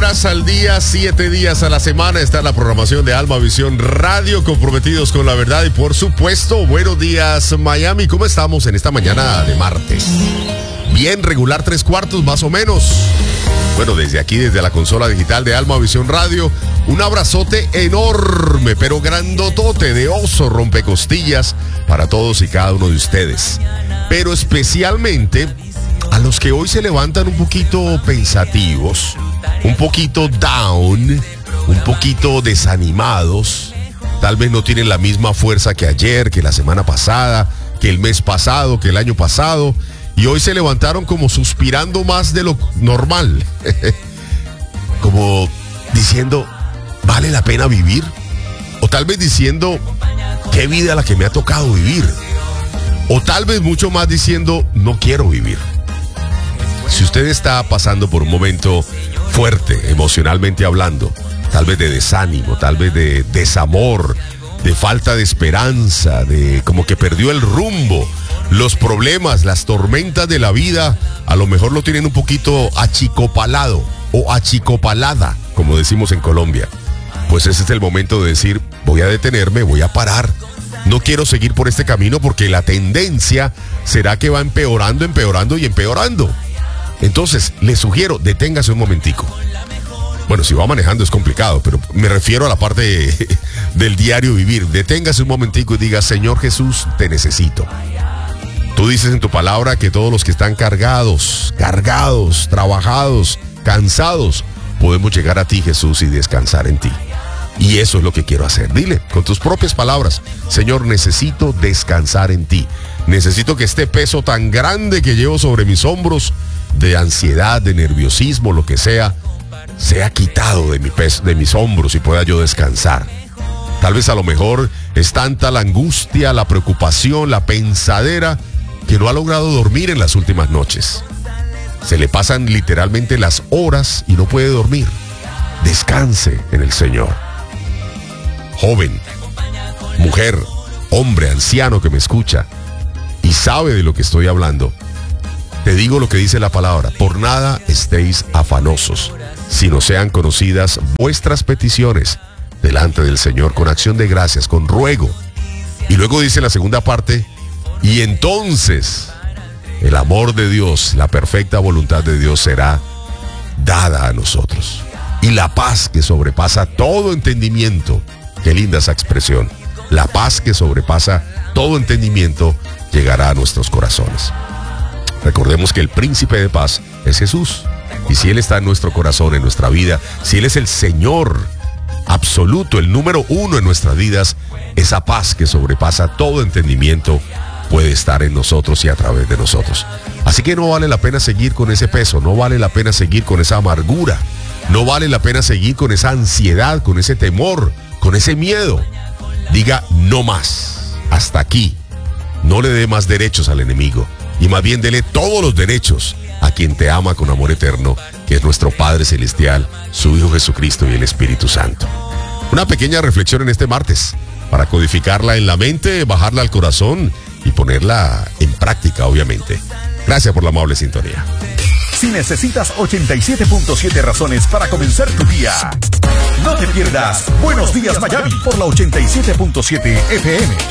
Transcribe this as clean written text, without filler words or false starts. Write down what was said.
horas al día, 7 días a la semana. Está en la programación de Alma Visión Radio, comprometidos con la verdad. Y por supuesto, buenos días, Miami. ¿Cómo estamos en esta mañana de martes? Bien, regular 3/4 más o menos. Bueno, desde aquí, desde la consola digital de Alma Visión Radio, un abrazote enorme, pero grandotote de oso rompecostillas para todos y cada uno de ustedes. Pero especialmente a los que hoy se levantan un poquito pensativos, un poquito down, un poquito desanimados. Tal vez no tienen la misma fuerza que ayer, que la semana pasada, que el mes pasado, que el año pasado. Y hoy se levantaron como suspirando más de lo normal. Como diciendo, ¿vale la pena vivir? O tal vez diciendo, ¿qué vida la que me ha tocado vivir? O tal vez mucho más diciendo, no quiero vivir. Si usted está pasando por un momento fuerte, emocionalmente hablando, tal vez de desánimo, tal vez de desamor, de falta de esperanza, de como que perdió el rumbo, los problemas, las tormentas de la vida, a lo mejor lo tienen un poquito achicopalado o achicopalada, como decimos en Colombia. Pues ese es el momento de decir, voy a detenerme, voy a parar. No quiero seguir por este camino porque la tendencia será que va empeorando, empeorando y empeorando. Entonces, le sugiero, deténgase un momentico. Bueno, si va manejando es complicado, pero me refiero a la parte del diario vivir. Deténgase un momentico y diga, Señor Jesús, te necesito. Tú dices en tu palabra que todos los que están cargados, trabajados, cansados, podemos llegar a ti, Jesús, y descansar en ti. Y eso es lo que quiero hacer. Dile con tus propias palabras, Señor, necesito descansar en ti. Necesito que este peso tan grande que llevo sobre mis hombros, de ansiedad, de nerviosismo, lo que sea quitado de mi peso, de mis hombros, y pueda yo descansar. Tal vez a lo mejor es tanta la angustia, la preocupación, la pensadera, que no ha logrado dormir en las últimas noches. Se le pasan literalmente las horas y no puede dormir. Descanse en el Señor. Joven, mujer, hombre, anciano que me escucha y sabe de lo que estoy hablando, te digo lo que dice la palabra: por nada estéis afanosos, sino sean conocidas vuestras peticiones delante del Señor con acción de gracias, con ruego. Y luego dice la segunda parte, y entonces el amor de Dios, la perfecta voluntad de Dios será dada a nosotros. Y la paz que sobrepasa todo entendimiento, qué linda esa expresión, la paz que sobrepasa todo entendimiento llegará a nuestros corazones. Recordemos que el príncipe de paz es Jesús. Y si Él está en nuestro corazón, en nuestra vida, si Él es el Señor absoluto, el número uno en nuestras vidas, esa paz que sobrepasa todo entendimiento puede estar en nosotros y a través de nosotros. Así que no vale la pena seguir con ese peso, no vale la pena seguir con esa amargura, no vale la pena seguir con esa ansiedad, con ese temor, con ese miedo. Diga no más, hasta aquí. No le dé más derechos al enemigo y más bien dele todos los derechos a quien te ama con amor eterno, que es nuestro Padre Celestial, su Hijo Jesucristo y el Espíritu Santo. Una pequeña reflexión en este martes, para codificarla en la mente, bajarla al corazón y ponerla en práctica, obviamente. Gracias por la amable sintonía. Si necesitas 87.7 razones para comenzar tu día, no te pierdas Buenos Días Miami por la 87.7 FM.